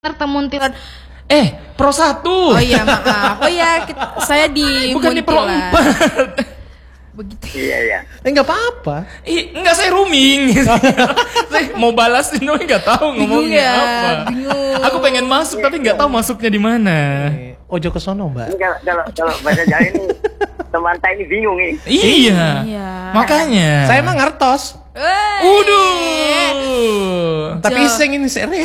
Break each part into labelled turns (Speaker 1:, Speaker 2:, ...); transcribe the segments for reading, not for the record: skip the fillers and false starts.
Speaker 1: Muntilan.
Speaker 2: Pro 1.
Speaker 1: Oh iya, maaf. Oh iya, saya di
Speaker 2: bukan di Pro 4.
Speaker 1: Begitu.
Speaker 3: Iya.
Speaker 4: Enggak apa-apa.
Speaker 2: Enggak, saya rooming. Saya mau balas ini enggak tahu ngomongnya apa.
Speaker 1: Bingung.
Speaker 2: Aku pengen masuk tapi enggak tahu masuknya di mana.
Speaker 4: Ojo ke sono, Mbak.
Speaker 3: Ini kalau bahasa Jawa ini teman saya ini bingung ini.
Speaker 2: Iya. Makanya.
Speaker 4: Saya emang ngertos. Tapi sing ini serius.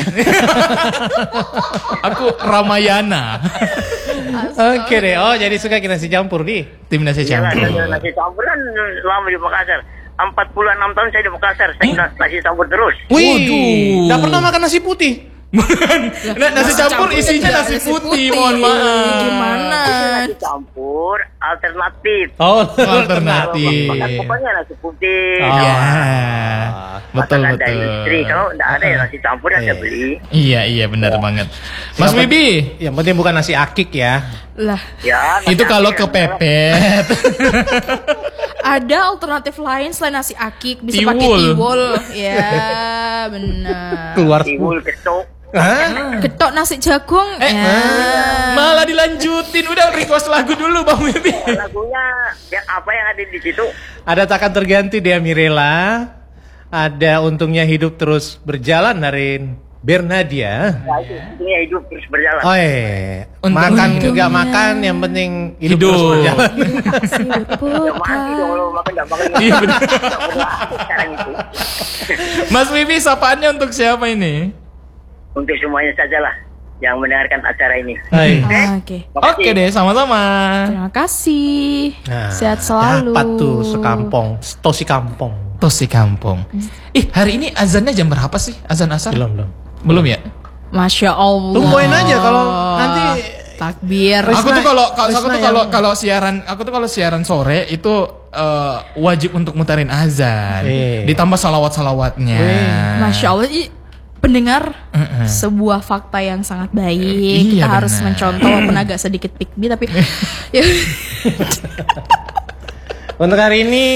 Speaker 2: Aku Ramayana.
Speaker 4: Oke deh. Oh, jadi suka kita nasi campur di
Speaker 2: Tim nasi
Speaker 3: Iya,
Speaker 2: campur.
Speaker 3: nasi campur kan lama di Makassar. 46 tahun saya di Makassar. Saya nasi campur terus.
Speaker 4: Wih, enggak pernah makan nasi putih.
Speaker 2: Nasi campur isinya nasi putih. Mohon maaf.
Speaker 1: Gimana?
Speaker 3: Nasi campur alternatif.
Speaker 4: Oh,
Speaker 2: alternatif.
Speaker 3: Pokoknya nasi putih.
Speaker 2: Iya. Betul.
Speaker 3: Ada istri. Kalau enggak ada ya nasi campur yang saya beli.
Speaker 2: Iya, benar banget. Mas Wibi,
Speaker 4: yang penting bukan nasi akik ya.
Speaker 1: Lah,
Speaker 3: Ya.
Speaker 2: itu kalau kepepet.
Speaker 1: ada alternatif lain selain nasi akik, bisa pakai
Speaker 2: Tiwul.
Speaker 1: tiwul. Ya, benar.
Speaker 4: Keluar
Speaker 3: Tiwul ketok.
Speaker 1: Ketok nasi jagung.
Speaker 2: Malah dilanjutin. Udah request lagu dulu Bang Wibi.
Speaker 3: Lagunya yang apa yang ada di situ?
Speaker 4: Ada takkan terganti dia Mirella. Ada untungnya hidup terus berjalan dari Bernadia.
Speaker 3: Ya, itu intinya hidup terus berjalan.
Speaker 4: Oh makan
Speaker 1: Untungnya.
Speaker 4: juga makan, yang penting hidup
Speaker 2: Hidup.
Speaker 4: terus berjalan.
Speaker 3: Ya mati dong kalau makan enggak makan.
Speaker 2: Iya, benar.
Speaker 3: Sekarang itu.
Speaker 2: Mas Wibi, sapaannya untuk siapa ini?
Speaker 3: Untuk semuanya sajalah yang mendengarkan acara ini.
Speaker 4: Hai.
Speaker 1: Oke.
Speaker 3: Makasih.
Speaker 2: Oke deh, sama-sama.
Speaker 1: Terima kasih.
Speaker 4: Nah,
Speaker 1: Sehat selalu.
Speaker 4: Dapat tuh sekampung, tosi kampung.
Speaker 2: Tosi kampung. Hari ini azannya jam berapa sih? Azan asar? Belum ya?
Speaker 1: Masya Allah.
Speaker 4: Tungguin aja kalau nanti
Speaker 1: takbir.
Speaker 2: Aku tuh
Speaker 4: Risna
Speaker 2: kalau siaran sore itu wajib untuk mutarin azan. Ditambah salawat-salawatnya.
Speaker 1: Masya Allah. Pendengar, sebuah fakta yang sangat baik.
Speaker 2: Iya,
Speaker 1: Kita harus
Speaker 2: benar.
Speaker 1: mencontoh walaupun agak sedikit pikbi tapi ya.
Speaker 4: untuk hari ini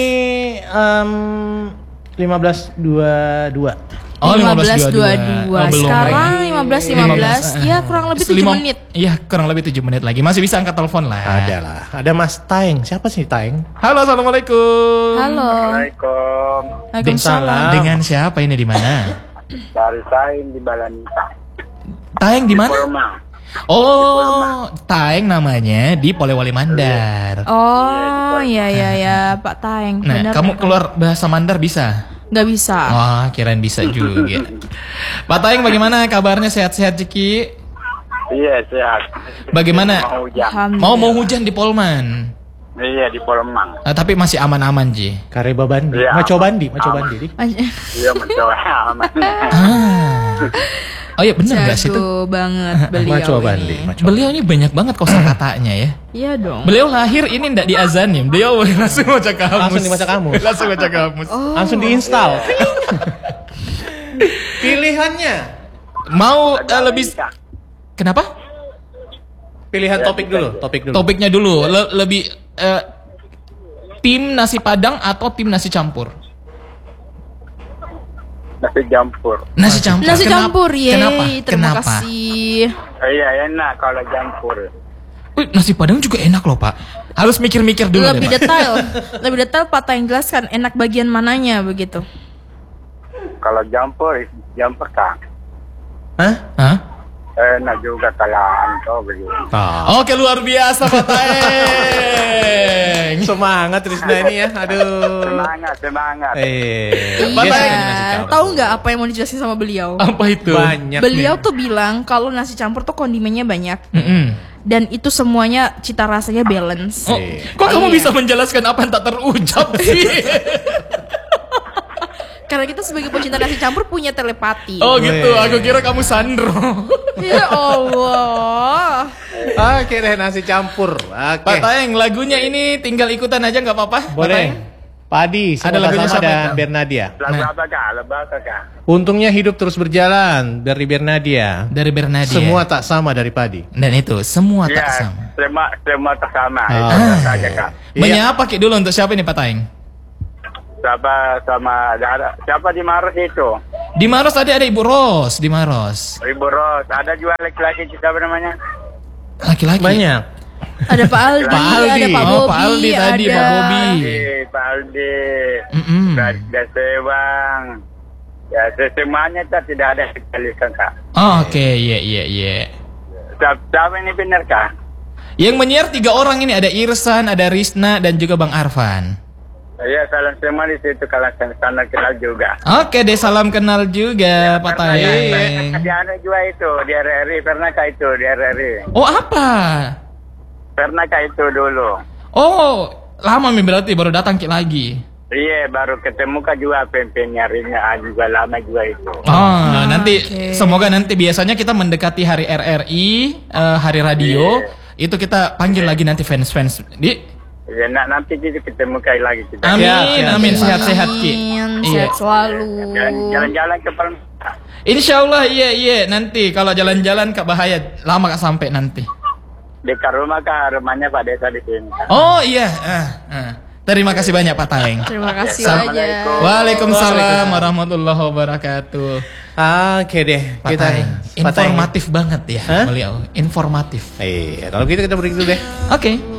Speaker 4: 15.22.
Speaker 2: Oh,
Speaker 1: 15.22.
Speaker 2: belum
Speaker 1: Sekarang
Speaker 2: lagi.
Speaker 1: 15.15. Ya kurang lebih 7 menit.
Speaker 2: Iya, kurang lebih 7 menit lagi. Masih bisa angkat telepon lah.
Speaker 4: Ada lah. Ada Mas Taeng. Siapa sih Taeng?
Speaker 2: Halo, assalamualaikum.
Speaker 1: Halo.
Speaker 3: Assalamualaikum.
Speaker 1: Waalaikumsalam.
Speaker 2: Dengan siapa ini di mana?
Speaker 3: Dari saya di Balanita.
Speaker 2: Taeng di mana?
Speaker 3: Polma.
Speaker 2: Oh, Taeng namanya di Polewali Mandar.
Speaker 1: Oh, iya Pak Taeng.
Speaker 2: Nah,
Speaker 1: Benar.
Speaker 2: kamu keluar bahasa Mandar bisa?
Speaker 1: Nggak bisa.
Speaker 2: Wah, kirain bisa juga. Pak Taeng, bagaimana kabarnya? Sehat-sehat, Ciki?
Speaker 3: Iya, sehat.
Speaker 2: Bagaimana?
Speaker 3: Mau hujan.
Speaker 2: Mau hujan di Polman?
Speaker 3: Iya, di Polmang.
Speaker 2: Tapi masih aman-aman, Ji.
Speaker 4: Kareba Bandi.
Speaker 3: Iya,
Speaker 4: Maco
Speaker 3: aman.
Speaker 4: Bandi. Di.
Speaker 3: Iya, mencoba aman.
Speaker 2: Oh iya, benar nggak sih itu?
Speaker 1: Jago banget beliau
Speaker 4: Maco Bandi.
Speaker 1: ini.
Speaker 2: Beliau ini banyak banget kosakatanya ya.
Speaker 1: Iya dong.
Speaker 2: Beliau lahir ini ndak diazanin. Beliau langsung baca kamus.
Speaker 4: Langsung dibaca kamus.
Speaker 2: Langsung baca kamus.
Speaker 4: Langsung diinstal. Pilihannya.
Speaker 2: Mau lebih kenapa?
Speaker 4: Pilihan topik dulu.
Speaker 2: Topiknya dulu. Lebih tim nasi Padang atau tim nasi campur?
Speaker 3: Nasi campur.
Speaker 2: Nasi campur.
Speaker 1: Nasi campur,
Speaker 2: Kenapa?
Speaker 1: yeay. Terima
Speaker 2: Kenapa?
Speaker 1: kasih.
Speaker 3: Iya, enak kalau campur.
Speaker 2: Wih, nasi Padang juga enak loh, Pak. Harus mikir-mikir dulu
Speaker 1: Lebih
Speaker 2: deh, Pak.
Speaker 1: detail. Lebih detail Pak Taeng jelaskan enak bagian mananya begitu.
Speaker 3: Kalau campur kah?
Speaker 2: Hah?
Speaker 3: Enak juga kalau anto begitu.
Speaker 2: Oke, luar biasa Pak Taeng.
Speaker 4: Semangat Risna ini ya. Aduh.
Speaker 3: Semangat.
Speaker 2: Pak Taeng.
Speaker 1: Tahu nggak apa yang mau dijelasin sama beliau?
Speaker 2: Apa itu?
Speaker 4: Banyak
Speaker 1: Beliau
Speaker 4: nih.
Speaker 1: tuh bilang kalau nasi campur tuh kondimennya banyak
Speaker 2: Mm-mm.
Speaker 1: dan itu semuanya cita rasanya balance.
Speaker 2: Oh, kok kamu
Speaker 1: Iya.
Speaker 2: bisa menjelaskan apa yang tak terucap sih?
Speaker 1: Karena kita sebagai pecinta nasi campur punya telepati.
Speaker 2: Oh gitu, aku kira kamu Sandro.
Speaker 1: Ya Allah.
Speaker 4: Oke deh, nasi campur.
Speaker 2: Pak
Speaker 4: Oke.
Speaker 2: Taeng, lagunya ini tinggal ikutan aja nggak apa-apa? Pak
Speaker 4: Boleh.
Speaker 2: Taeng?
Speaker 4: Padi,
Speaker 2: Ada lagunya
Speaker 4: sama
Speaker 2: siapa
Speaker 4: dan
Speaker 2: itu?
Speaker 4: Bernadia.
Speaker 3: Lagu
Speaker 2: Nah.
Speaker 3: apakah?
Speaker 4: Untungnya hidup terus berjalan dari Bernadia.
Speaker 2: Dari Bernadia.
Speaker 4: Semua tak sama dari Padi.
Speaker 2: Dan itu semua tak
Speaker 3: Iya,
Speaker 2: sama.
Speaker 3: semua tak sama.
Speaker 4: Ah.
Speaker 3: Itu saja, Kak.
Speaker 2: Menyapa Ki dulu untuk siapa nih Pak Taeng?
Speaker 3: Siapa di Maros itu?
Speaker 2: Di Maros ada Ibu Ros di Maros.
Speaker 3: Ibu Ros, ada juga laki-laki siapa namanya?
Speaker 2: Laki-laki.
Speaker 4: Banyak.
Speaker 1: Ada Pak Aldi,
Speaker 4: Pak Aldi.
Speaker 1: ada Pak
Speaker 2: Oh,
Speaker 1: Bobi,
Speaker 2: Pak Aldi tadi,
Speaker 1: ada
Speaker 2: Pak Bobi.
Speaker 3: Pak Aldi,
Speaker 2: Mm-mm.
Speaker 3: biasa bang. Ya, semuanya tidak ada sekali kan kak.
Speaker 2: Oh, oke, iya.
Speaker 3: Siapa ini benar kak?
Speaker 2: Yang menyiar 3 orang ini ada Irsan, ada Risna dan juga Bang Arfan.
Speaker 3: Iya, salam semua di situ kalau sana kenal juga.
Speaker 2: Oke deh, salam kenal juga Pak Tayeng.
Speaker 3: Di anu juga itu, di RRI, pernah kak itu, di RRI.
Speaker 2: Oh, apa?
Speaker 3: Pernah kak itu dulu.
Speaker 2: Oh, lama Mi berarti baru datang Ki lagi.
Speaker 3: Iya, baru ketemu kak juga nyarinya juga lama juga itu.
Speaker 2: Oh, nanti
Speaker 1: oke.
Speaker 2: semoga nanti biasanya kita mendekati hari RRI, hari radio, itu kita panggil lagi nanti fans-fans.
Speaker 3: Ya, nanti kita ketemu kak lagi kita.
Speaker 2: Amin,
Speaker 4: Siap.
Speaker 2: amin, sehat-sehat Ki.
Speaker 1: Amin,
Speaker 2: Iya.
Speaker 1: sehat selalu.
Speaker 3: Jalan-jalan ke Palembang.
Speaker 2: Insya Allah iya nanti kalau jalan-jalan Kak bahaya lama Kak sampai nanti.
Speaker 3: Dekat rumah kak, rumahnya Pak Desa di sini. Kak.
Speaker 2: Oh iya, terima kasih banyak Pak Tayeng.
Speaker 1: Terima kasih
Speaker 3: Assalamualaikum.
Speaker 1: banyak.
Speaker 2: Waalaikumsalam warahmatullahi wabarakatuh.
Speaker 4: Oke deh,
Speaker 2: Pak Tayeng, informatif banget ya
Speaker 4: Hah?
Speaker 2: beliau, informatif.
Speaker 4: Iya, kalau gitu kita break dulu deh.
Speaker 2: Oke.